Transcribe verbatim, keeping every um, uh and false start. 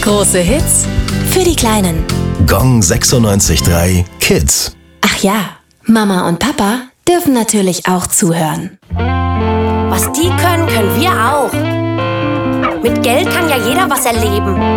Große Hits für die Kleinen. Gong sechsundneunzig Komma drei Kids. Ach ja, Mama und Papa dürfen natürlich auch zuhören. Was die können, können wir auch. Mit Geld kann ja jeder was erleben.